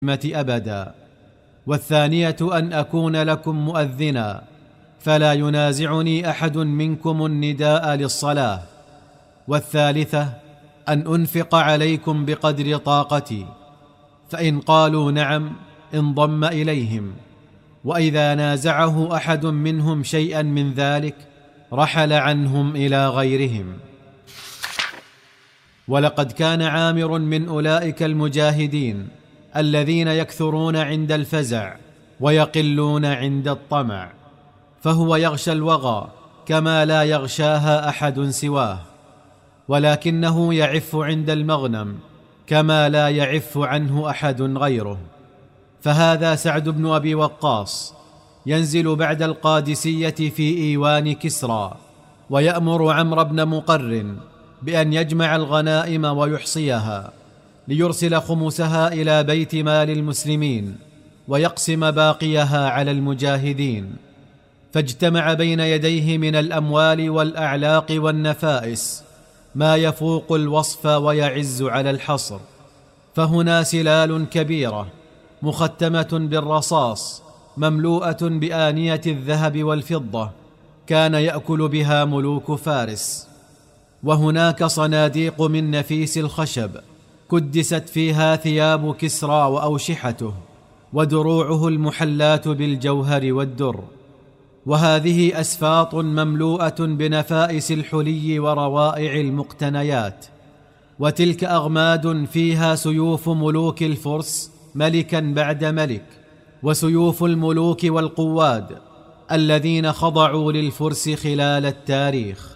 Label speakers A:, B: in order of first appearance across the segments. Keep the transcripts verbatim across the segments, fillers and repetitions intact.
A: أبدا. والثانية أن أكون لكم مؤذنا فلا ينازعني أحد منكم النداء للصلاة. والثالثة أن أنفق عليكم بقدر طاقتي، فإن قالوا نعم انضم إليهم، وإذا نازعه أحد منهم شيئا من ذلك رحل عنهم إلى غيرهم. ولقد كان عامر من أولئك المجاهدين الذين يكثرون عند الفزع ويقلون عند الطمع، فهو يغشى الوغى كما لا يغشاها أحد سواه، ولكنه يعف عند المغنم كما لا يعف عنه أحد غيره. فهذا سعد بن أبي وقاص ينزل بعد القادسية في إيوان كسرى، ويأمر عمرو بن مقرن بأن يجمع الغنائم ويحصيها ليرسل خمسها إلى بيت مال المسلمين ويقسم باقيها على المجاهدين. فاجتمع بين يديه من الأموال والأعلاق والنفائس ما يفوق الوصف ويعز على الحصر. فهنا سلال كبيرة مختمة بالرصاص مملوءة بآنية الذهب والفضة كان يأكل بها ملوك فارس. وهناك صناديق من نفيس الخشب كدست فيها ثياب كسرى وأوشحته ودروعه المحلات بالجوهر والدر. وهذه أسفاط مملوءة بنفائس الحلي وروائع المقتنيات. وتلك أغماد فيها سيوف ملوك الفرس ملكا بعد ملك، وسيوف الملوك والقواد الذين خضعوا للفرس خلال التاريخ.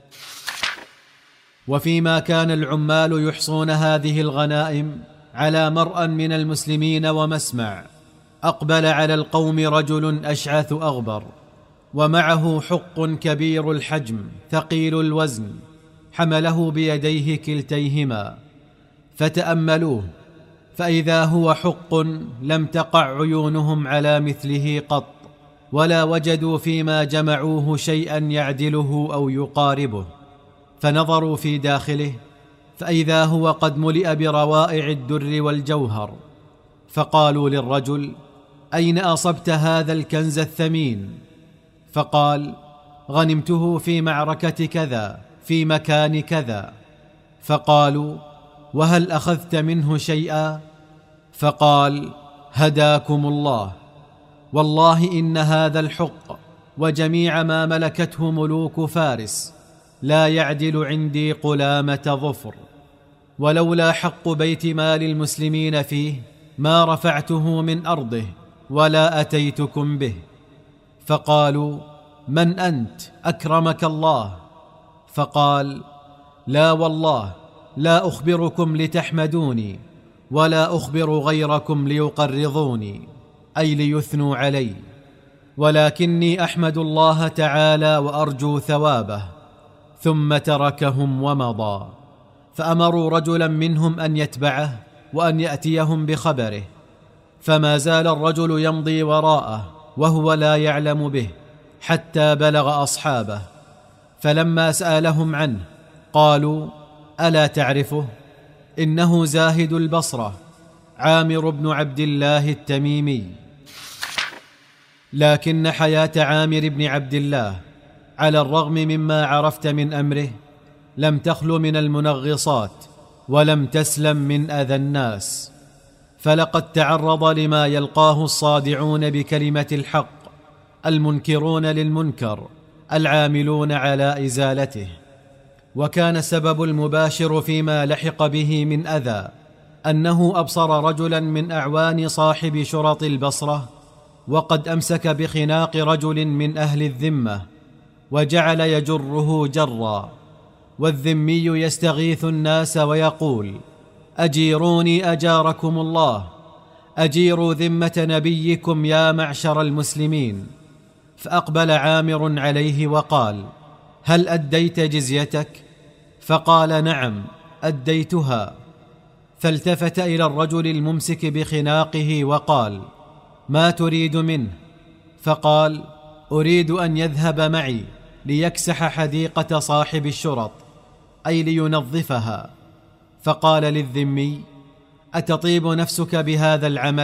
A: وفيما كان العمال يحصون هذه الغنائم على مرأى من المسلمين ومسمع، أقبل على القوم رجل أشعث أغبر، ومعه حق كبير الحجم ثقيل الوزن، حمله بيديه كلتيهما، فتأملوه فإذا هو حق لم تقع عيونهم على مثله قط، ولا وجدوا فيما جمعوه شيئا يعدله أو يقاربه. فنظروا في داخله فإذا هو قد ملئ بروائع الدر والجوهر، فقالوا للرجل: أين أصبت هذا الكنز الثمين؟ فقال: غنمته في معركة كذا في مكان كذا. فقالوا: وهل أخذت منه شيئا؟ فقال: هداكم الله، والله إن هذا الحق وجميع ما ملكته ملوك فارس لا يعدل عندي قلامة ظفر، ولولا حق بيت مال المسلمين فيه ما رفعته من أرضه ولا أتيتكم به. فقالوا: من أنت أكرمك الله؟ فقال: لا والله لا أخبركم لتحمدوني، ولا أخبر غيركم ليقرضوني، أي ليثنوا علي، ولكني أحمد الله تعالى وأرجو ثوابه. ثم تركهم ومضى. فأمروا رجلا منهم أن يتبعه وأن يأتيهم بخبره، فما زال الرجل يمضي وراءه وهو لا يعلم به حتى بلغ أصحابه. فلما سألهم عنه قالوا: ألا تعرفه؟ إنه زاهد البصرة عامر بن عبد الله التميمي. لكن حياة عامر بن عبد الله على الرغم مما عرفت من أمره لم تخل من المنغصات ولم تسلم من أذى الناس، فلقد تعرض لما يلقاه الصادعون بكلمة الحق المنكرون للمنكر العاملون على إزالته. وكان السبب المباشر فيما لحق به من أذى أنه أبصر رجلا من أعوان صاحب شرط البصرة وقد أمسك بخناق رجل من أهل الذمة وجعل يجره جرا، والذمي يستغيث الناس ويقول: أجيروني أجاركم الله، أجيروا ذمة نبيكم يا معشر المسلمين. فأقبل عامر عليه وقال: هل أديت جزيتك؟ فقال: نعم أديتها. فالتفت إلى الرجل الممسك بخناقه وقال: ما تريد منه؟ فقال: أريد أن يذهب معي ليكسح حديقة صاحب الشرط، أي لينظفها. فقال للذمي: أتطيب نفسك بهذا العمل؟